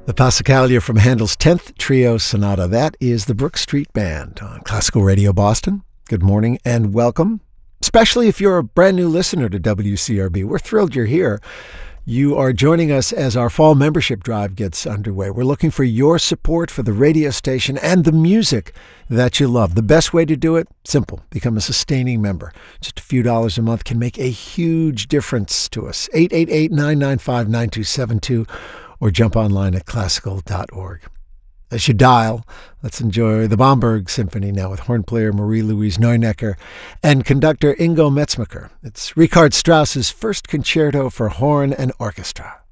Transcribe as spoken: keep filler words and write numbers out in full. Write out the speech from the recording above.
The Passacaglia from Handel's tenth Trio Sonata. That is the Brook Street Band on Classical Radio Boston. Good morning and welcome, especially if you're a brand new listener to W C R B. We're thrilled you're here. You are joining us as our fall membership drive gets underway. We're looking for your support for the radio station and the music that you love. The best way to do it? Simple. Become a sustaining member. Just a few dollars a month can make a huge difference to us. eight eight eight, nine nine five, nine two seven two or jump online at classical dot org. As you dial, let's enjoy the Bomberg Symphony now with horn player Marie-Louise Neunecker and conductor Ingo Metzmacher. It's Richard Strauss's first concerto for horn and orchestra.